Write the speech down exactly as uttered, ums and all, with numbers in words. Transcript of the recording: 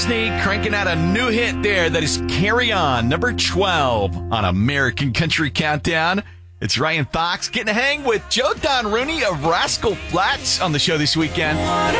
Snake cranking out a new hit there that is Carry On, number twelve on American Country Countdown. It's Ryan Fox getting a hang with Joe Don Rooney of Rascal Flatts on the show this weekend.